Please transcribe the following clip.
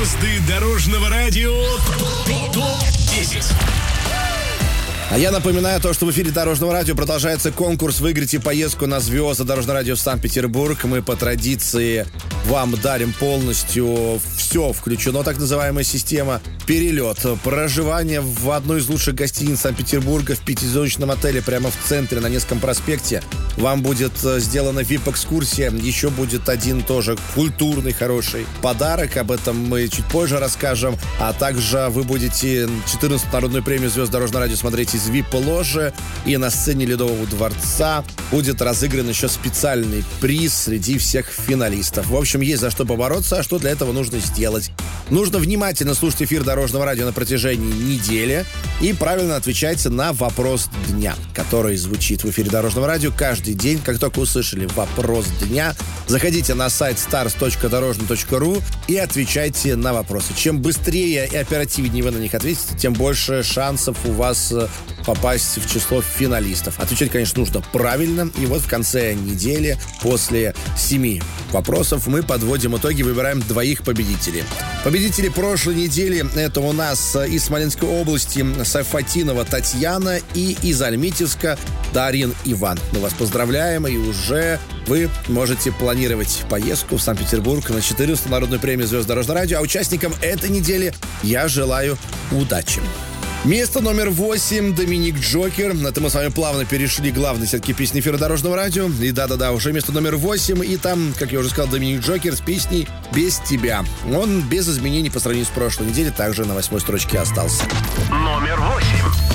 Звезды дорожного радио ТОП-10. А я напоминаю то, что в эфире Дорожного радио продолжается конкурс «Выиграйте поездку на звезды Дорожного радио в Санкт-Петербург». Мы по традиции вам дарим полностью все, включено так называемая система. Перелет, проживание в одной из лучших гостиниц Санкт-Петербурга в пятизвездочном отеле прямо в центре на Невском проспекте. Вам будет сделана VIP-экскурсия. Еще будет один тоже культурный, хороший подарок. Об этом мы чуть позже расскажем. А также вы будете 14-ю народную премию «Звезд Дорожного радио» смотреть из VIP-ложи. И на сцене Ледового дворца будет разыгран еще специальный приз среди всех финалистов. В общем, есть за что побороться. А что для этого нужно сделать? Нужно внимательно слушать эфир Дорожного радио на протяжении недели и правильно отвечать на вопрос дня, который звучит в эфире Дорожного радио каждый день. Как только услышали вопрос дня, заходите на сайт stars.dорожный.ру и отвечайте на вопросы. Чем быстрее и оперативнее вы на них ответите, тем больше шансов у вас попасть в число финалистов. Отвечать, конечно, нужно правильно. И вот в конце недели, после 7 вопросов, мы подводим итоги, выбираем двоих победителей. Победители прошлой недели — это у нас из Смоленской области Сафатинова Татьяна и из Альметьевска Дарин Иван. Мы вас поздравляем, и уже вы можете планировать поездку в Санкт-Петербург на 14-ю народную премию «Звезд Дорожного радио». А участникам этой недели я желаю удачи. Место номер 8 — Доминик Джокер. Это мы с вами плавно перешли к главной сетке песни эфира Дорожного радио. И да-да-да, уже место номер 8. И там, как я уже сказал, Доминик Джокер с песней «Без тебя». Он без изменений по сравнению с прошлой неделей также на 8-й строчке остался. Номер 8.